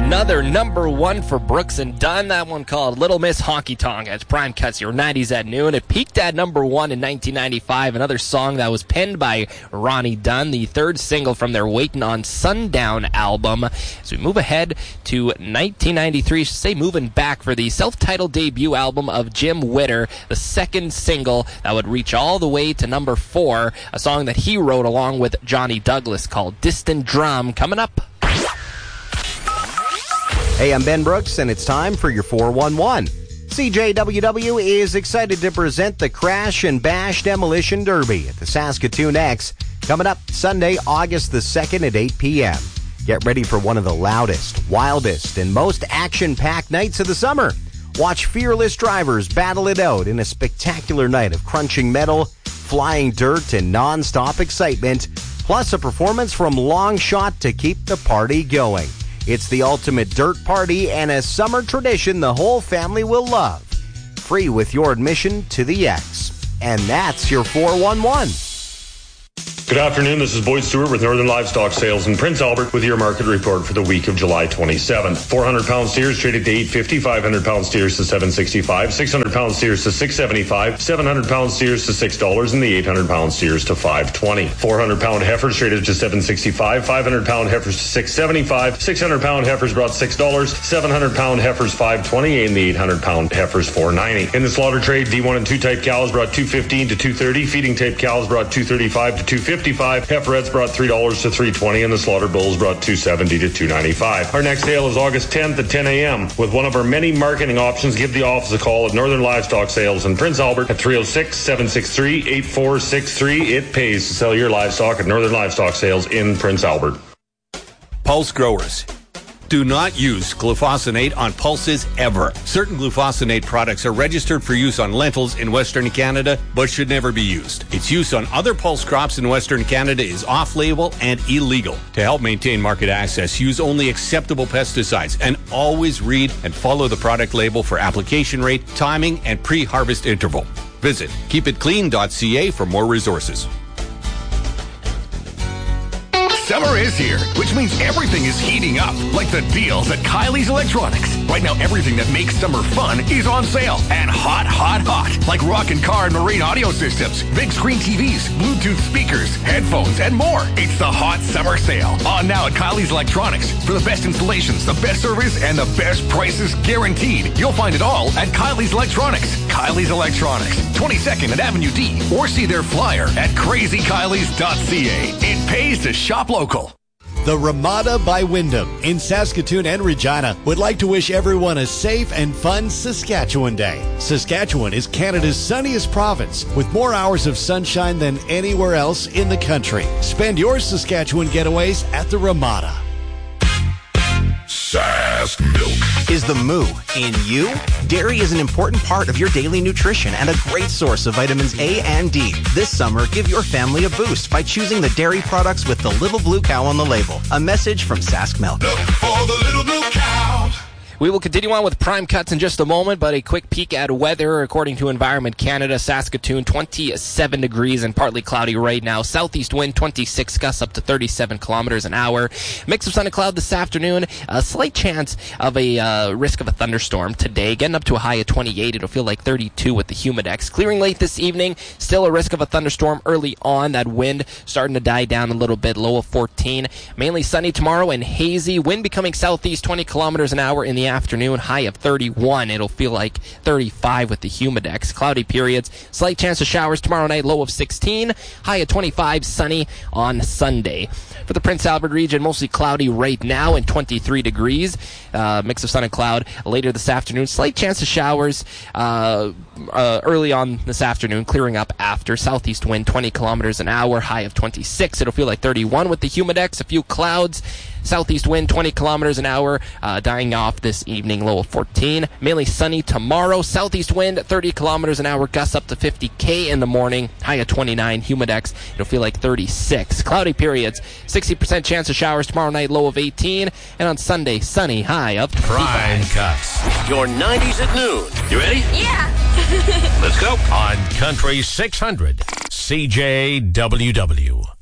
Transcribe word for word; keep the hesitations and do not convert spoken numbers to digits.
Another number one for Brooks and Dunn. That one called Little Miss Honky Tonk. It's Prime Cuts your nineties at noon. It peaked at number one in nineteen ninety-five. Another song that was penned by Ronnie Dunn, the third single from their Waitin' on Sundown album. As we move ahead to nineteen ninety-three, I should say moving back for the self-titled debut album of Jim Witter, the second single that would reach all the way to number four, a song that he wrote along with Johnny Douglas called Distant Drum. Coming up. Hey, I'm Ben Brooks, and it's time for your four one one. C J W W is excited to present the Crash and Bash Demolition Derby at the Saskatoon X, coming up Sunday, August the second at eight p.m. Get ready for one of the loudest, wildest, and most action-packed nights of the summer. Watch fearless drivers battle it out in a spectacular night of crunching metal, flying dirt, and non-stop excitement, plus a performance from Longshot to keep the party going. It's the ultimate dirt party and a summer tradition the whole family will love. Free with your admission to the X. And that's your four one one. Good afternoon, this is Boyd Stewart with Northern Livestock Sales in Prince Albert with your market report for the week of July twenty-seventh. four hundred pound steers traded to eight fifty, five hundred pound steers to seven sixty-five, six hundred pound steers to six seventy-five, seven hundred pound steers to six dollars, and the eight hundred pound steers to five twenty. four hundred pound heifers traded to seven sixty-five, five hundred pound heifers to six seventy-five, six hundred pound heifers brought six dollars, seven hundred pound heifers five twenty, and the eight hundred pound heifers four ninety. In the slaughter trade, D one and two type cows brought two fifteen to two thirty, feeding type cows brought two thirty-five to two fifty-five, heiferettes brought three dollars to three twenty, and the slaughter bulls brought two seventy to two ninety-five. Our next sale is August tenth at ten a.m. With one of our many marketing options, give the office a call at Northern Livestock Sales in Prince Albert at three oh six, seven six three, eight four six three. It pays to sell your livestock at Northern Livestock Sales in Prince Albert. Pulse growers, do not use glufosinate on pulses ever. Certain glufosinate products are registered for use on lentils in Western Canada, but should never be used. Its use on other pulse crops in Western Canada is off-label and illegal. To help maintain market access, use only acceptable pesticides and always read and follow the product label for application rate, timing, and pre-harvest interval. Visit keep it clean dot c a for more resources. Summer is here, which means everything is heating up, like the deals at Kylie's Electronics. Right now, everything that makes summer fun is on sale, and hot, hot, hot, like rock and car and marine audio systems, big screen T Vs, Bluetooth speakers, headphones, and more. It's the hot summer sale, on now at Kylie's Electronics. For the best installations, the best service, and the best prices guaranteed. You'll find it all at Kylie's Electronics. Kylie's Electronics, twenty-second and Avenue D, or see their flyer at crazy kylies dot c a. It pays to shop local. The Ramada by Wyndham in Saskatoon and Regina would like to wish everyone a safe and fun Saskatchewan Day. Saskatchewan is Canada's sunniest province with more hours of sunshine than anywhere else in the country. Spend your Saskatchewan getaways at the Ramada. Sask Milk. Is the moo in you? Dairy is an important part of your daily nutrition and a great source of vitamins A and D. This summer, give your family a boost by choosing the dairy products with the little blue cow on the label. A message from Sask Milk. Look for the little blue cow. We will continue on with Prime Cuts in just a moment, but a quick peek at weather. According to Environment Canada, Saskatoon, twenty-seven degrees and partly cloudy right now. Southeast wind, twenty-six, gusts up to thirty-seven kilometers an hour. Mix of sun and cloud this afternoon. A slight chance of a uh, risk of a thunderstorm today, getting up to a high of twenty-eight. It'll feel like thirty-two with the humidex. Clearing late this evening. Still a risk of a thunderstorm early on. That wind starting to die down a little bit, low of fourteen. Mainly sunny tomorrow and hazy. Wind becoming southeast, twenty kilometers an hour in the afternoon, high of thirty-one. It'll feel like thirty-five with the humidex. Cloudy periods, slight chance of showers tomorrow night, low of sixteen, high of twenty-five, sunny on Sunday. For the Prince Albert region, mostly cloudy right now and twenty-three degrees. Uh, mix of sun and cloud later this afternoon. Slight chance of showers uh, uh, early on this afternoon, clearing up after. Southeast wind, twenty kilometers an hour, high of twenty-six. It'll feel like thirty-one with the humidex. A few clouds. Southeast wind, twenty kilometers an hour, uh, dying off this evening, low of fourteen. Mainly sunny tomorrow. Southeast wind, thirty kilometers an hour, gusts up to fifty K in the morning, high of twenty-nine. Humidex, it'll feel like thirty-six. Cloudy periods, sixty percent chance of showers tomorrow night, low of eighteen. And on Sunday, sunny, high of twenty-five. Prime Cuts. Your nineties at noon. You ready? Yeah. Let's go. On Country six hundred, C J W W.